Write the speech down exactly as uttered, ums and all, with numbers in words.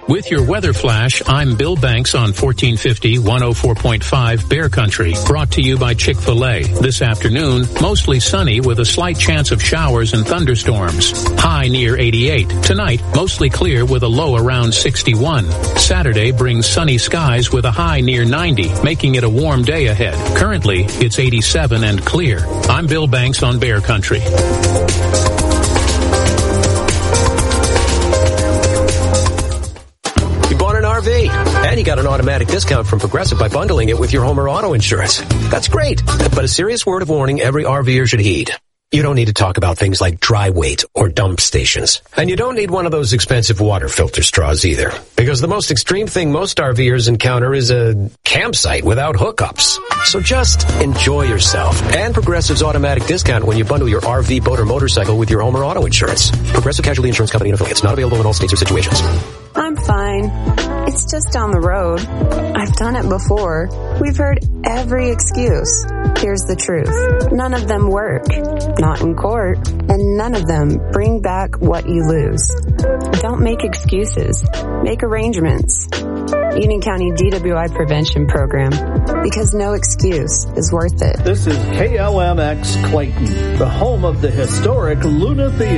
With your weather flash, I'm Bill Banks on fourteen fifty, one oh four point five Bear Country, brought to you by Chick-fil-A. This afternoon, mostly sunny with a slight chance of showers and thunderstorms. High near eighty-eight. Tonight, mostly clear with a low around sixty-one. Saturday brings sunny skies with a high near ninety, making it a warm day ahead. Currently, it's eighty-seven and clear. I'm Bill Banks on Bear Country. R V. And you got an automatic discount from Progressive by bundling it with your home or auto insurance. That's great. But a serious word of warning every RVer should heed. You don't need to talk about things like dry weight or dump stations. And you don't need one of those expensive water filter straws either. Because the most extreme thing most RVers encounter is a campsite without hookups. So just enjoy yourself. And Progressive's automatic discount when you bundle your R V, boat, or motorcycle with your home or auto insurance. Progressive Casualty Insurance Company and affiliates. Not available in all states or situations. I'm fine. It's just down the road. I've done it before. We've heard every excuse. Here's the truth. None of them work. Not in court. And none of them bring back what you lose. Don't make excuses. Make arrangements. Union County D W I Prevention Program. Because no excuse is worth it. This is K L M X Clayton, the home of the historic Luna Theater.